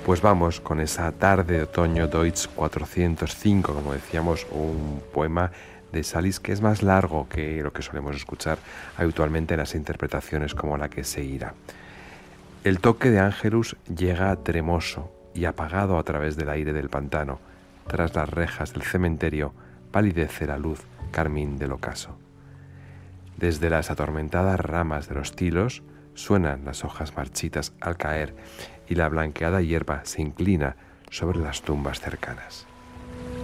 Pues vamos con esa tarde de otoño Deutsch 405, como decíamos, un poema de Salis que es más largo que lo que solemos escuchar habitualmente en las interpretaciones como la que seguirá. El toque de Ángelus llega tremoso y apagado a través del aire del pantano. Tras las rejas del cementerio palidece la luz carmín del ocaso. Desde las atormentadas ramas de los tilos suenan las hojas marchitas al caer y la blanqueada hierba se inclina sobre las tumbas cercanas.